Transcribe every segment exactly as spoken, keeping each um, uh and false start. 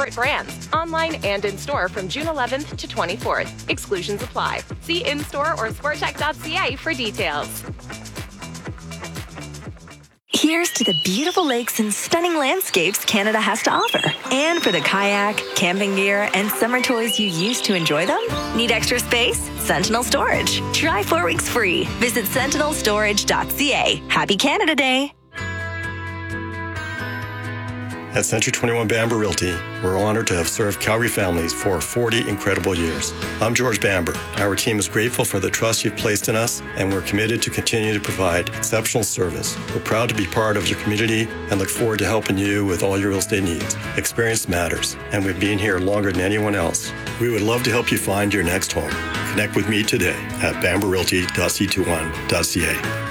favorite brands, online and in-store from June eleventh to twenty-fourth. Exclusions apply. See in-store or sportcheck dot c a for details. Here's to the beautiful lakes and stunning landscapes Canada has to offer. And for the kayak, camping gear, and summer toys you use to enjoy them? Need extra space? Sentinel Storage. Try four weeks free. Visit sentinel storage dot c a. Happy Canada Day. At Century twenty-one Bamber Realty, we're honored to have served Calgary families for forty incredible years. I'm George Bamber. Our team is grateful for the trust you've placed in us, and we're committed to continue to provide exceptional service. We're proud to be part of your community and look forward to helping you with all your real estate needs. Experience matters, and we've been here longer than anyone else. We would love to help you find your next home. Connect with me today at bamber realty dot c twenty-one dot c a.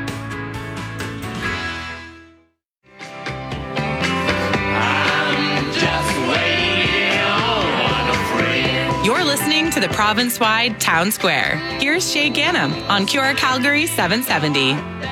You're listening to the province-wide Town Square. Here's Shay Gannam on Q R Calgary seven seventy.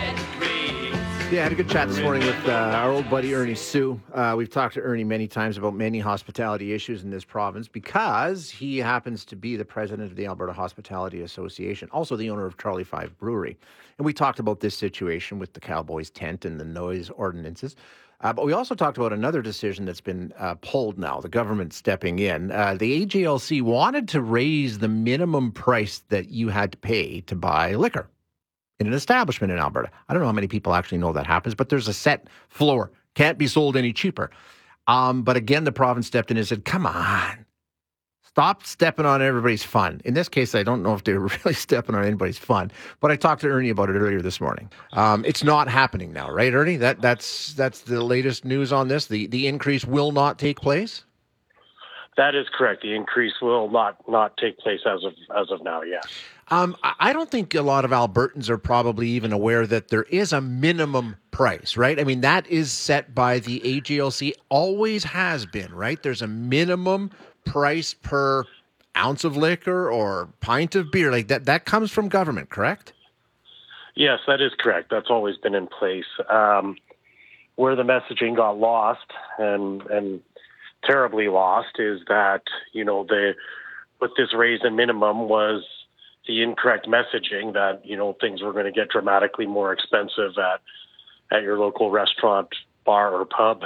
Yeah, I had a good chat this morning with uh, our old buddy Ernie Sue. Uh, we've talked to Ernie many times about many hospitality issues in this province because he happens to be the president of the Alberta Hospitality Association, also the owner of Charlie Five Brewery. And we talked about this situation with the Cowboys tent and the noise ordinances. Uh, but we also talked about another decision that's been uh, pulled now, the government stepping in. Uh, the A G L C wanted to raise the minimum price that you had to pay to buy liquor in an establishment in Alberta. I don't know how many people actually know that happens, but there's a set floor. Can't be sold any cheaper. Um, but again, the province stepped in and said, come on, stop stepping on everybody's fun. In this case, I don't know if they're really stepping on anybody's fun, but I talked to Ernie about it earlier this morning. Um, it's not happening now, right, Ernie? That that's that's the latest news on this. The the increase will not take place? That is correct. The increase will not not take place as of as of now, yes. Um, I don't think a lot of Albertans are probably even aware that there is a minimum price, right? I mean, that is set by the A G L C, always has been, right? There's a minimum price per ounce of liquor or pint of beer. Like that, that comes from government, correct? Yes, that is correct. That's always been in place. Um, where the messaging got lost and and terribly lost is that, you know, the with this raise in minimum was the incorrect messaging that, you know, things were going to get dramatically more expensive at at your local restaurant, bar, or pub.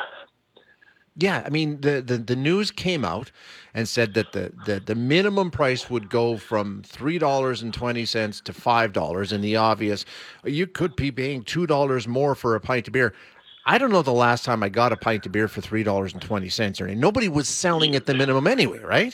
Yeah, I mean, the, the, the news came out and said that the, the, the minimum price would go from three dollars and twenty cents to five dollars. And the obvious, you could be paying two dollars more for a pint of beer. I don't know the last time I got a pint of beer for three dollars and twenty cents. Or nobody was selling at the minimum anyway, right?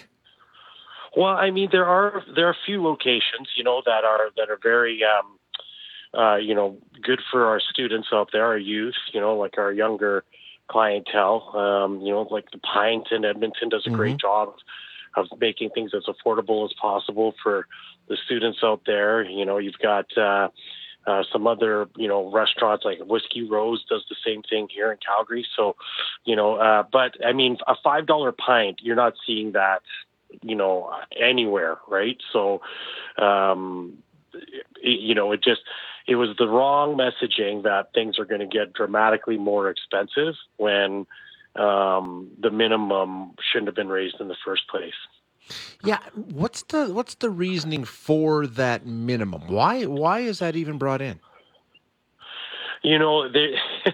Well, I mean, there are there are a few locations, you know, that are that are very, um, uh, you know, good for our students out there, our youth, you know, like our younger clientele. Um, you know, like the Pint in Edmonton does a mm-hmm. great job of making things as affordable as possible for the students out there. You know, you've got uh, uh, some other, you know, restaurants like Whiskey Rose does the same thing here in Calgary. So, you know, uh, but I mean, a five dollar pint, you're not seeing that, you know, anywhere, right? So, um, it, you know, it just, it was the wrong messaging that things are going to get dramatically more expensive when um, the minimum shouldn't have been raised in the first place. Yeah, what's the what's the reasoning for that minimum? Why why is that even brought in? You know, the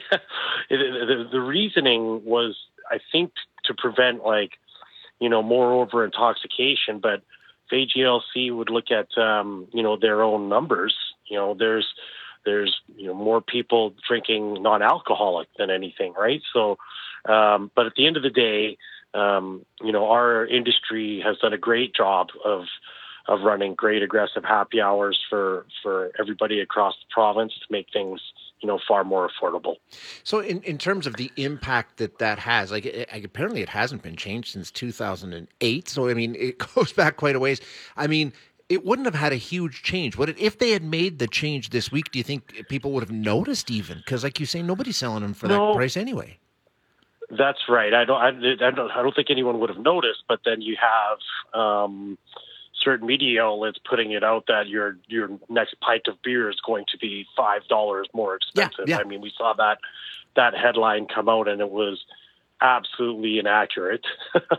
the, the reasoning was, I think, to prevent like, you know, more over intoxication, but if A G L C would look at, um, you know, their own numbers, you know, there's, there's, you know, more people drinking non-alcoholic than anything, right? So, um, but at the end of the day, um, you know, our industry has done a great job of, of running great aggressive happy hours for, for everybody across the province to make things, you know, far more affordable. So in, in terms of the impact that that has, like it, apparently it hasn't been changed since two thousand eight. So, I mean, it goes back quite a ways. I mean, it wouldn't have had a huge change. Would it, if they had made the change this week, do you think people would have noticed even? Because like you say, nobody's selling them for no, that price anyway. That's right. I don't, I, I don't, I don't think anyone would have noticed, but then you have, um, certain media outlets putting it out that your your next pint of beer is going to be five dollars more expensive. Yeah, yeah. I mean, we saw that that headline come out, and it was absolutely inaccurate.